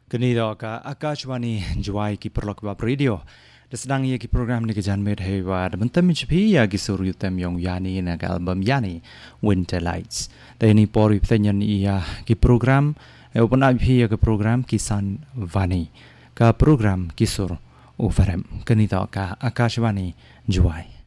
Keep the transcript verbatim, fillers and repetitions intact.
Kanida ka Akashwani Jawai ki perlok bab radio. Sedang ia ki program ni kejan med hewa bentam michi ya ki suru tem yong yani na album yani Winter Lights. Dani pori ptenyan ia ki program e open up ya ki program Kisan Vani. Ka program kisur overem kanida ka Akashwani Jawai.